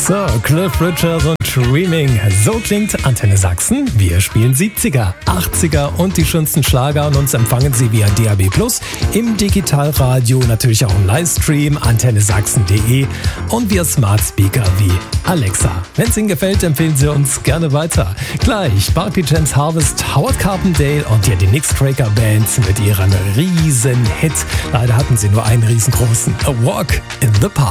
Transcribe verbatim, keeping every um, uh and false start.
So, Cliff Richard und Dreaming. So klingt Antenne Sachsen. Wir spielen siebziger, achtziger und die schönsten Schlager und uns empfangen Sie via D A B plus, im Digitalradio, natürlich auch im Livestream, antenne sachsen punkt de und via Smart Speaker wie Alexa. Wenn es Ihnen gefällt, empfehlen Sie uns gerne weiter. Gleich Barclay James Harvest, Howard Carpendale und ja die Nix-Tracker Band mit ihrem riesen Hit. Leider hatten sie nur einen riesengroßen. A Walk in the Park.